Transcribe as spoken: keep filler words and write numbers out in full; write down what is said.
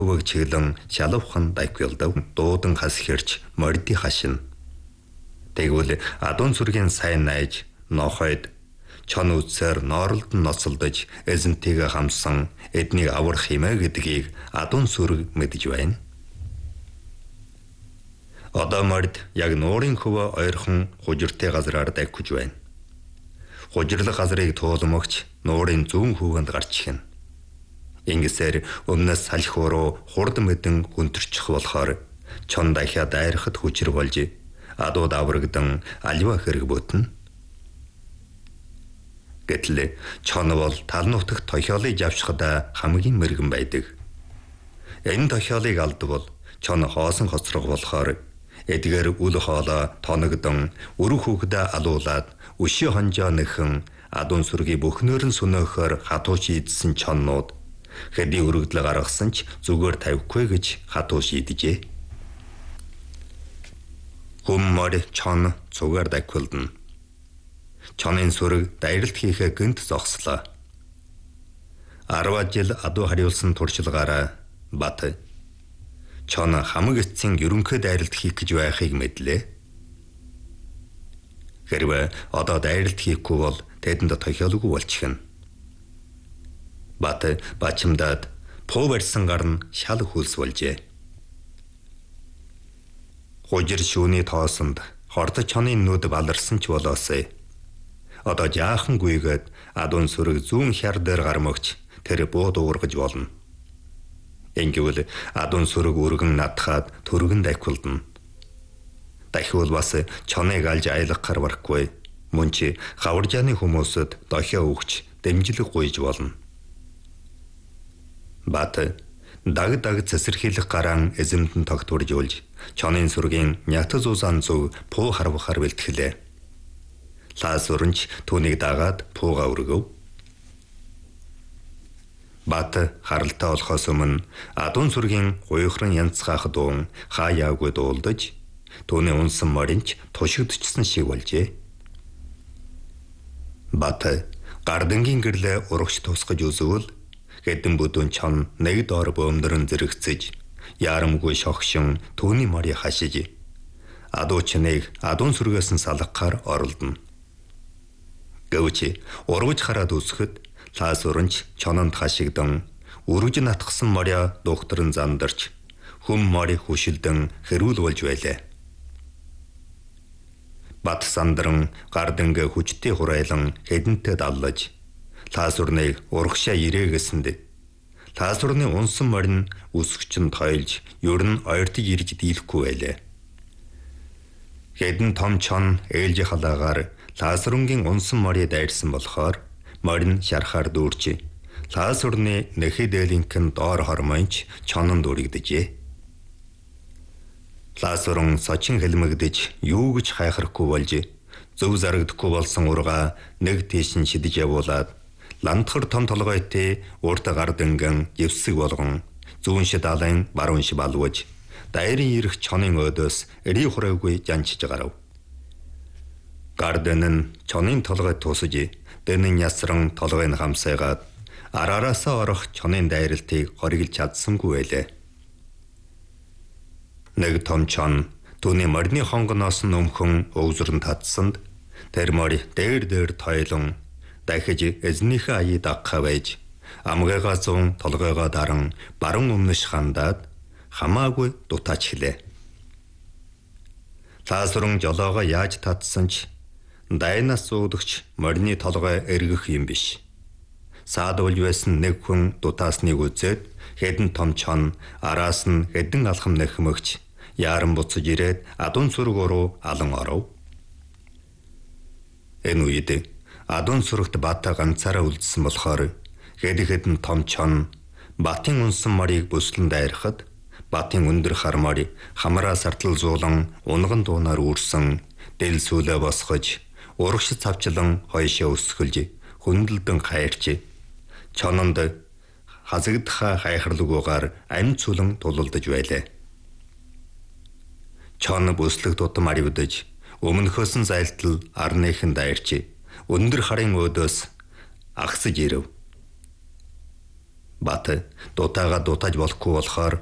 Хөвөг чиглэн шалавхан дайгвалдав дуудан хас хэрч морди хашин. Тэгвэл адуун сүргийн сайн найж нохойд чон үсээр нооролд нь ноцолдож эзэнтэйгээ хамсан эднийг аврах хэмээ гэдгийг адуун сүрэг мэдж байна. Одоо морд яг нуурын хөвөө ойрхон хужиртай газраар дайгвж байна. Хужирлаг газрыг туулмагч нуурын зүүн хөвөнд гарч ирнэ. Ингэсээр өмнөөс салхи руу хурд мэдэн хүнтэрчих болохоор чон дахиад дайрахад хүчээр болж адууд аврагдан аливаа хэрэг бүтнэ. Гэтэл чон бол тал нутагт тохиолыг авчихдаа хамгийн мэрэгэн байдаг. Энэ тохиолыг алдвал чон хоосон хоцрог болохоор эдгээр үл хоолой тоногдон өрөх хүүхдэ алуулаад өшөө хонжоо нэхэн адуун сүргийн бүхнөөрн сүнөөхөр хатууч идсэн чоннууд хэдий өргөдлө гаргасан ч зүгээр тавихгүй гэж хатуу шийдэжээ. Хүммар чон цугаар дайгвалдана. Чонын сүрэг дайралт хийхээ гэнт зогслоо. арваад жил адуу хариулсан туршлагаараа бат чон хамаг эцсийн ерөнхий дайралт хийх гэж байхыг мэдлээ. Хэрвээ одоо дайралт хийхгүй бол тэдэнд тохиолгүй болчихно. Бат бачимдаад пуу барьсан гар нь шал хөлс болжээ. Хужир шүүний тоосонд хордо чоны нүд баларсан ч болоосэй. Одоо жаахан гүйгээд адуун сүрэг зүүн хяр дээр гармагч тэр бууд уургаж болно. Ингэвэл адуун сүрэг өргөн надхаад төргөн дайгвалдана. Дахиул бас чоныг алж аялах гар барахгүй. Мөн чи хаваржааны хүмүүсэд дохио өгч дэмжлэг гуйж болно. Бат даг даг цэсэрхийлэх гараан эзэмдэн тогтворж улж чонын сүргийн нятаз узаан зүг пуу харвахаар бэлтгэлээ. Лаасуранч түүнийг дагаад пууга өргөв. Бат харалтай болохоос өмнө адуун сүргийн гуйхран янцгаах дуун хаа яагүй дуулдаж түүний унсан моринч тушигдчихсан шиг болжээ. Бат гардынгийн гэрлээ урагш тусгаж үзвэл хэдэн бүдүүн чон нэг доор бөөмдөрн зэрэгцэж яарамгүй шогшин түүний морийг хашиж адуучныг адуун сүргээс нь салгахаар оролдоно. Гэвч ургаж хараад үсгэд лаасуранч чононд хашигдан өргөж натгсан моря духтрын зандарч хүм морийг хүшилдэн хэрүүл болж байлаа. Бат сандран гардынгээ хүчтэй хурайлан хэдэнтэй даллаж лаасурныг урагшаа ирээгэсэнд лаасурны унсан морин үсгчэн тойлж ер нь ойртож ирж дийлэхгүй байлаа. Хэдэн том чон ээлжи халаагаар лаасурнгийн унсан морийг дайрсан болохоор морин шархаар дүүрч лаасурны нэхэ дээлинхэн доор хормойнч чононд үрэгдэжээ. Лаасурн сочин хэлмэгдэж юу гэж хайхрахгүй болж зөв зарагдахгүй болсон ургаа нэг тийш нь шидэж явуулаад ландхар том толгойтой урт гарданган живсэг болгон зүүн шидалын баруун ши балваж дайрын ирэх чонын өдөөс эри хураагүй жанчиж гарав. Гарден нь чонын толгойд тусаж дэнэн ясран толгойн хамсайгаад араараасаа орох чонын дайралтыг хориглож чадсангүй байлаа. Нэг том чон түүний морины хонгоноос нь өмхөн өвзөрн татсанд тэр морь дээр дээр тойлон дахиж эзнийхээ аяа дагхаа байж амгайгаа зүүн толгойгоо даран баруун өмнөш хандаад хамаагүй дутаач хэлээ. Лаасурн жолоогоо яаж татсан ч дайнаас зүүдгч морины толгой эргэх юм биш. Саадуулж байсан нэг хүн дутаасныг үзээд хэдэн том чон араас нь хэдэн алхам нэхмэгч яаран буцаж ирээд адуун сүрэг руу алан оров. Энэ үед адуун сүрэгт бата ганцаараа үлдсэн болохоор хэд хэдэн том чон батын унсан морийг бүслэн дайрахад батын өндөр хар морь хамраа сартал зуулан унган дуунаар үүрсэн дэл сүлээ босгож урагш цавчлан хойшоо өсгөлж хөндлөдөн хайрч чононд хазагдхаа хайхарлуугаар амь цүлэн тулалдаж байлаа. Чон бүслэг тутам аривдаж өмнөхөөс нь зайлтал арныхан дайрч өндөр харын өдөөс агсаж ирэв. Бат дутаагаа дутаж болохгүй болохоор